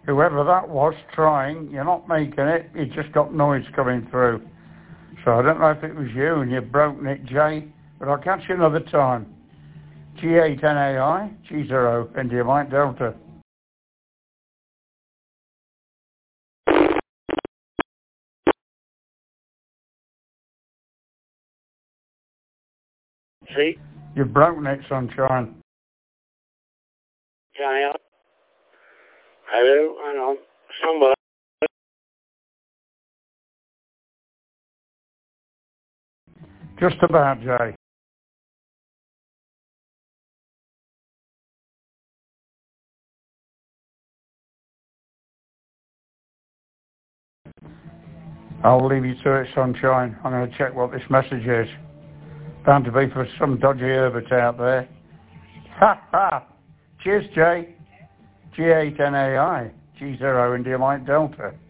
Whoever that was trying, you're not making it. You just got noise coming through. So I don't know if it was you and you've broken it, Jay, but I'll catch you another time. G8NAI, G0, India Mike Delta. See? You've broken it, sunshine. Hang on. Hello, hang on. Somebody. Just about, Jay. I'll leave you to it, sunshine. I'm going to check what this message is. Bound to be for some dodgy herbert out there. Ha ha! Cheers, Jay. G8NAI, G0 India Mike Delta.